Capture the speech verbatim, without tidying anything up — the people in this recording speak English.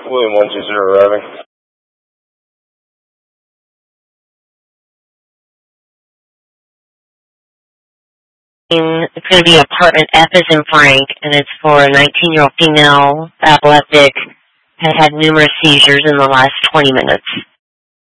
William one two zero arriving. It's going to be apartment F as in Frank, and it's for a nineteen-year-old female, epileptic, had had numerous seizures in the last twenty minutes.